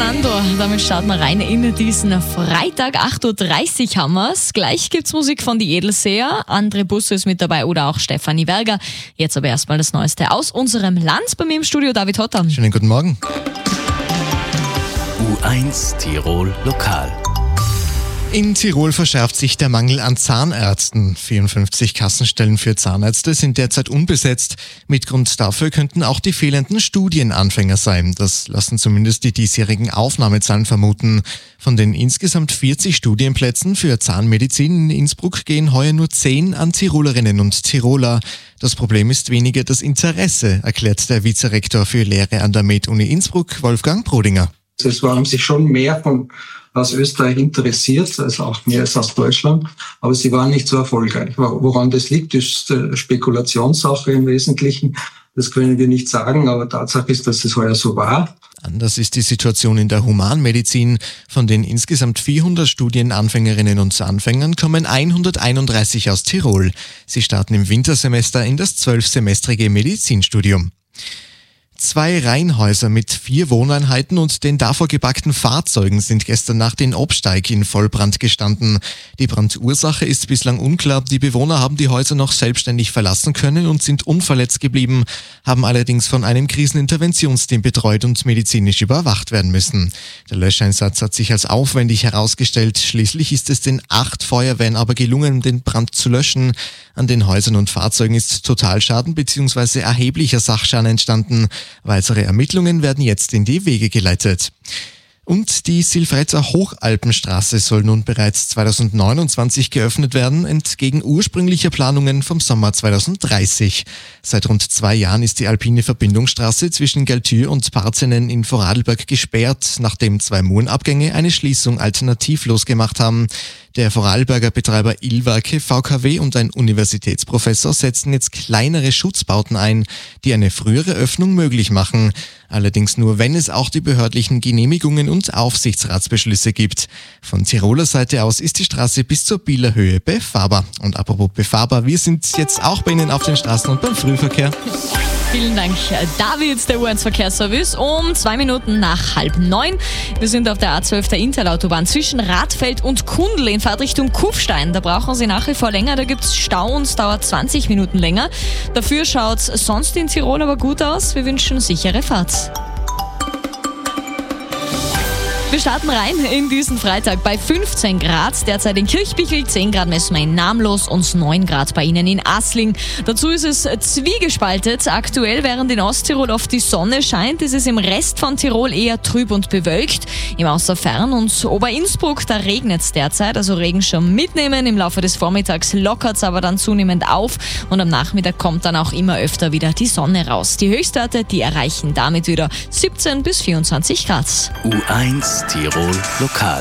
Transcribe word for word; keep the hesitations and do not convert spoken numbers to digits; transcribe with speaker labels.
Speaker 1: Sandor, damit starten wir rein in diesen Freitag. acht Uhr dreißig haben wir's. Gleich gibt's Musik von die Edelseher. André Busse ist mit dabei oder auch Stefanie Werger. Jetzt aber erstmal das Neueste aus unserem Land. Bei mir im Studio David Hotter.
Speaker 2: Schönen guten Morgen.
Speaker 3: U eins Tirol Lokal.
Speaker 2: In Tirol verschärft sich der Mangel an Zahnärzten. vierundfünfzig Kassenstellen für Zahnärzte sind derzeit unbesetzt. Mitgrund dafür könnten auch die fehlenden Studienanfänger sein. Das lassen zumindest die diesjährigen Aufnahmezahlen vermuten. Von den insgesamt vierzig Studienplätzen für Zahnmedizin in Innsbruck gehen heuer nur zehn an Tirolerinnen und Tiroler. Das Problem ist weniger das Interesse, erklärt der Vizerektor für Lehre an der Med-Uni Innsbruck, Wolfgang Brodinger.
Speaker 4: Es haben sich schon mehr von aus Österreich interessiert, also auch mehr als aus Deutschland, aber sie waren nicht so erfolgreich. Woran das liegt, ist Spekulationssache im Wesentlichen. Das können wir nicht sagen, aber Tatsache ist, dass es heuer so war.
Speaker 2: Anders ist die Situation in der Humanmedizin. Von den insgesamt vierhundert Studienanfängerinnen und Anfängern kommen hunderteinunddreißig aus Tirol. Sie starten im Wintersemester in das zwölfsemestrige Medizinstudium. Zwei Reihenhäuser mit vier Wohneinheiten und den davor geparkten Fahrzeugen sind gestern Nacht in Obsteig in Vollbrand gestanden. Die Brandursache ist bislang unklar. Die Bewohner haben die Häuser noch selbstständig verlassen können und sind unverletzt geblieben, haben allerdings von einem Kriseninterventionsteam betreut und medizinisch überwacht werden müssen. Der Löscheinsatz hat sich als aufwendig herausgestellt. Schließlich ist es den acht Feuerwehren aber gelungen, den Brand zu löschen. An den Häusern und Fahrzeugen ist Totalschaden bzw. erheblicher Sachschaden entstanden. Weitere Ermittlungen werden jetzt in die Wege geleitet. Und die Silfretzer Hochalpenstraße soll nun bereits zweitausendneunundzwanzig geöffnet werden, entgegen ursprünglicher Planungen vom Sommer zweitausenddreißig. Seit rund zwei Jahren ist die alpine Verbindungsstraße zwischen Galtür und Parzenen in Vorarlberg gesperrt, nachdem zwei Murenabgänge eine Schließung alternativlos gemacht haben. Der Vorarlberger Betreiber Ilwerke, V K W und ein Universitätsprofessor setzen jetzt kleinere Schutzbauten ein, die eine frühere Öffnung möglich machen. Allerdings nur, wenn es auch die behördlichen Genehmigungen und Aufsichtsratsbeschlüsse gibt. Von Tiroler Seite aus ist die Straße bis zur Bieler Höhe befahrbar. Und apropos befahrbar, wir sind jetzt auch bei Ihnen auf den Straßen und beim Frühverkehr.
Speaker 1: Vielen Dank, David, der U eins Verkehrsservice. Um zwei Minuten nach halb neun. Wir sind auf der A zwölf der Intalautobahn zwischen Radfeld und Kundl in Fahrtrichtung Kufstein. Da brauchen Sie nach wie vor länger, da gibt's Stau und es dauert zwanzig Minuten länger. Dafür schaut's sonst in Tirol aber gut aus. Wir wünschen sichere Fahrt. Wir starten rein in diesen Freitag bei fünfzehn Grad. Derzeit in Kirchbichel, zehn Grad messen wir in Namlos und neun Grad bei Ihnen in Asling. Dazu ist es zwiegespaltet. Aktuell, während in Osttirol oft die Sonne scheint, ist es im Rest von Tirol eher trüb und bewölkt. Im Außerfern und Oberinnsbruck, da regnet es derzeit, also Regenschirm mitnehmen. Im Laufe des Vormittags lockert es aber dann zunehmend auf und am Nachmittag kommt dann auch immer öfter wieder die Sonne raus. Die Höchstwerte, die erreichen damit wieder siebzehn bis vierundzwanzig Grad.
Speaker 3: U eins Tirol Lokal.